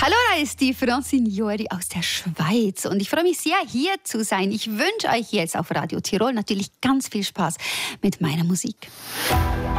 Hallo, da ist die Francine aus der Schweiz und ich freue mich sehr, hier zu sein. Ich wünsche euch jetzt auf Radio Tirol natürlich ganz viel Spaß mit meiner Musik.